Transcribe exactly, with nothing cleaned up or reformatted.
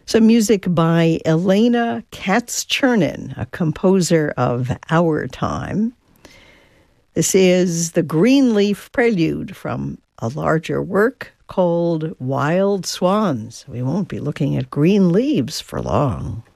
Some music by Elena Katz-Chernin, a composer of our time. This is the Greenleaf Prelude from a larger work called Wild Swans. We won't be looking at green leaves for long.